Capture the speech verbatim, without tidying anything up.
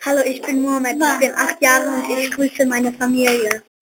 Hallo, ich bin Mohammed, ich bin acht Jahre und ich grüße meine Familie.